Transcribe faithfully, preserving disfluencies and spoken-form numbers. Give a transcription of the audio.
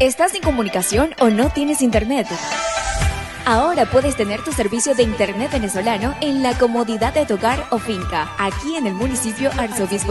¿Estás sin comunicación o no tienes internet? Ahora puedes tener tu servicio de internet venezolano en la comodidad de tu hogar o finca, aquí en el municipio Arzobispo